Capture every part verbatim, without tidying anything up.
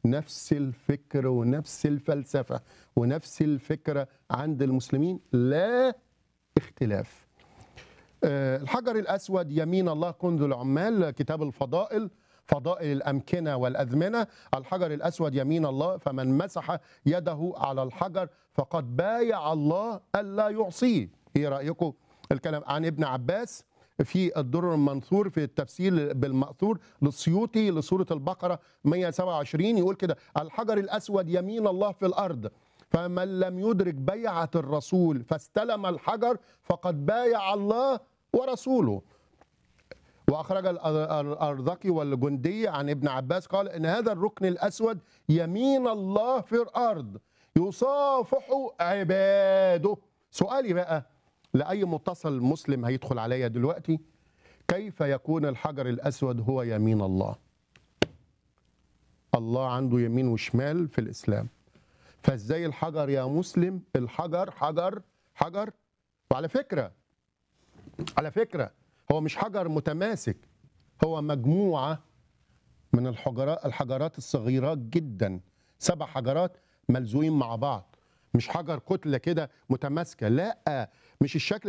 نفس الفكر ونفس الفلسفة ونفس الفكرة عند المسلمين، لا اختلاف. الحجر الأسود يمين الله كنز العمال، كتاب الفضائل، فضائل الأمكنة والأزمنة. الحجر الأسود يمين الله، فمن مسح يده على الحجر فقد بايع الله ألا يعصيه. إيه رأيكم الكلام عن ابن عباس في الدر المنثور في التفسير بالمأثور للسيوطي لسورة البقرة مئة وسبعة وعشرين، يقول كده: الحجر الأسود يمين الله في الأرض، فمن لم يدرك بيعة الرسول فاستلم الحجر فقد بايع الله ورسوله. وأخرج الأرذقي والجندي عن ابن عباس قال إن هذا الركن الأسود يمين الله في الأرض يصافح عباده. سؤالي بقى لأي متصل مسلم هيدخل عليا دلوقتي: كيف يكون الحجر الأسود هو يمين الله؟ الله عنده يمين وشمال في الإسلام، فازاي الحجر يا مسلم؟ الحجر حجر حجر. وعلى فكرة على فكرة هو مش حجر متماسك، هو مجموعة من الحجرات الحجرات الصغيرات جدا، سبع حجرات ملزوقين مع بعض، مش حجر كتلة كده متماسكة، لا، مش الشكل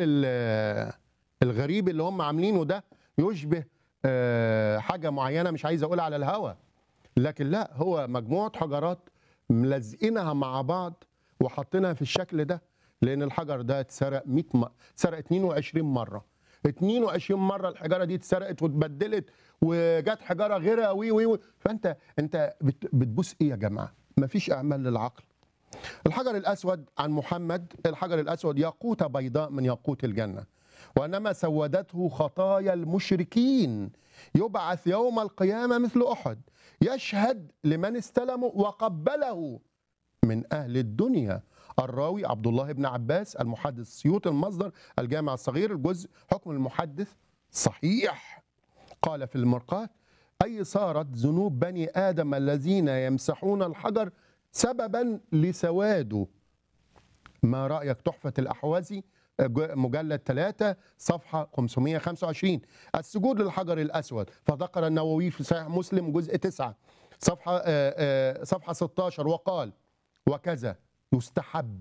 الغريب اللي هم عاملينه ده، يشبه حاجة معينة مش عايز أقول على الهوا، لكن لا، هو مجموعة حجرات ملزقينها مع بعض وحاطينها في الشكل ده، لأن الحجر ده اتسرق مئة م... اتسرق اثنين وعشرين مرة اثنين وعشرين مرة الحجارة دي اتسرقت واتبدلت وجت حجارة غيرها وي وي وي. فأنت أنت بت... بتبوس إيه يا جماعة؟ مفيش أعمال للعقل. الحجر الأسود عن محمد: الحجر الأسود ياقوتة بيضاء من ياقوت الجنة، وإنما سودته خطايا المشركين، يبعث يوم القيامة مثل أحد، يشهد لمن استلمه وقبله من أهل الدنيا. الراوي عبد الله بن عباس، المحدث السيوطي، المصدر الجامع الصغير، الجزء حكم المحدث صحيح. قال في المرقاة: أي صارت ذنوب بني آدم الذين يمسحون الحجر سببا لسواده. ما رأيك؟ تحفة الأحوازي مجلد ثلاثة صفحة خمسمئة وخمسة وعشرين. السجود للحجر الأسود، فذكر النووي في صحيح مسلم جزء تسعة صفحة صفحة ستة عشر وقال: وكذا يستحب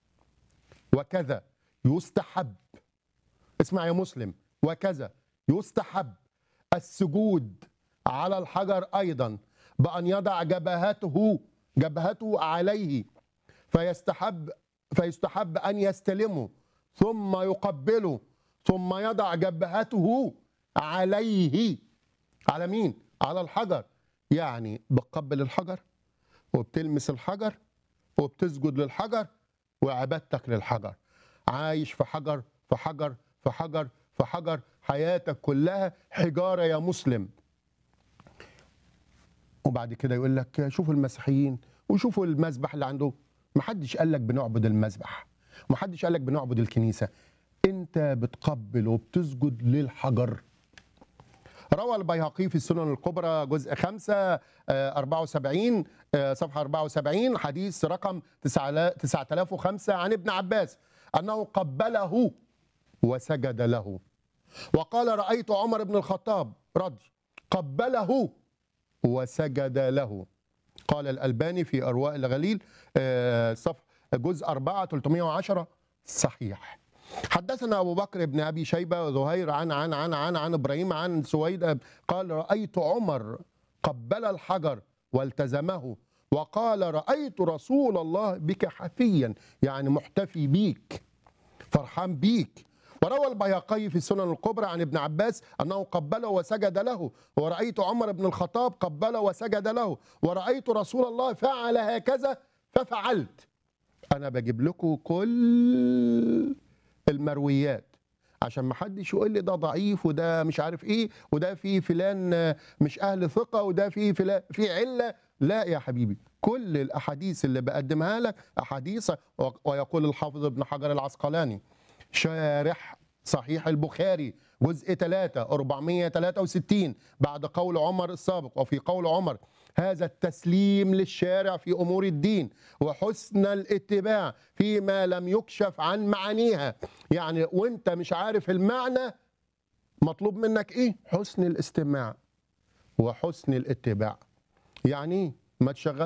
وكذا يستحب اسمع يا مسلم، وكذا يستحب السجود على الحجر أيضا بأن يضع جبهته جبهته عليه، فيستحب فيستحب أن يستلمه ثم يقبله ثم يضع جبهته عليه. على مين؟ على الحجر. يعني بتقبل الحجر وبتلمس الحجر وبتسجد للحجر وعبادتك للحجر، عايش في حجر في حجر في حجر في حجر، حياتك كلها حجارة يا مسلم. وبعد كده يقول لك شوفوا المسيحيين وشوفوا المذبح اللي عنده. محدش قال لك بنعبد المذبح، محدش قال لك بنعبد الكنيسة، انت بتقبل وبتسجد للحجر. روى البيهقي في السنن الكبرى جزء خمسة أربعة وسبعين صفحة أربعة وسبعين حديث رقم تسعة آلاف وخمسة عن ابن عباس أنه قبله وسجد له، وقال: رأيت عمر بن الخطاب رضي قبله وسجد له. قال الألباني في أرواء الغليل صف جزء أربعة ثلاثمئة وعشرة صحيح. حدثنا أبو بكر بن أبي شيبة وزهير عن عن عن عن عن إبراهيم عن سويد قال: رأيت عمر قبل الحجر والتزمه، وقال: رأيت رسول الله بك حفيا، يعني محتفي بيك، فرحان بيك. وروى البيهقي في السنن الكبرى عن ابن عباس أنه قبله وسجد له، ورأيت عمر بن الخطاب قبله وسجد له، ورأيت رسول الله فعل هكذا ففعلت. أنا بجيب لكم كل المرويات عشان ما حدش يقول لي ده ضعيف وده مش عارف ايه وده فيه فلان مش اهل ثقه وده فيه فلان في عله. لا يا حبيبي، كل الاحاديث اللي بقدمها لك احاديث. ويقول الحافظ ابن حجر العسقلاني شارح صحيح البخاري جزء ثلاثة أربعمئة وثلاثة وستين بعد قول عمر السابق: وفي قول عمر هذا التسليم للشارع في أمور الدين وحسن الاتباع فيما لم يكشف عن معانيها. يعني وانت مش عارف المعنى مطلوب منك ايه؟ حسن الاستماع وحسن الاتباع. يعني ما تشغل